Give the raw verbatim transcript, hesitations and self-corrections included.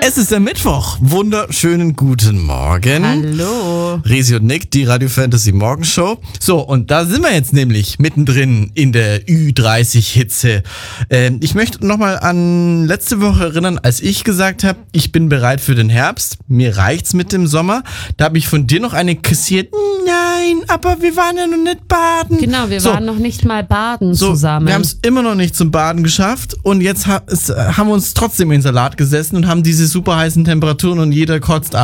Es ist der Mittwoch. Wunderschönen guten Morgen. Hallo. Resi und Nick, die Radio Fantasy Morgenshow. So, und da sind wir jetzt nämlich mittendrin in der Ü dreißig Hitze. Ähm, ich möchte nochmal an letzte Woche erinnern, als ich gesagt habe, ich bin bereit für den Herbst. Mir reicht's mit dem Sommer. Da habe ich von dir noch eine kassiert. Nein, aber wir waren ja noch nicht baden. Genau, wir so, waren noch nicht mal baden so, zusammen. Wir haben es immer noch nicht zum Baden geschafft und jetzt ha- es, haben wir uns trotzdem in den Salat gesessen und haben diese super heißen Temperaturen und jeder kotzt ab.